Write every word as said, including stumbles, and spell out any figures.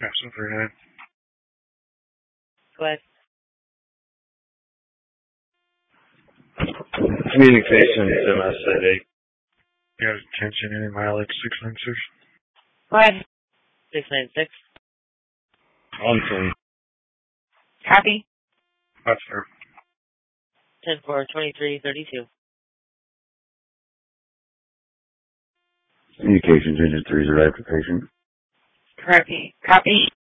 seven three nine. Go ahead. Communications, M S A. Got attention, any mileage, six nine six. Go ahead. six nine six. On scene. Copy. That's fair. ten four twenty-three thirty-two. Communications, engine three zero application. Copy. Copy.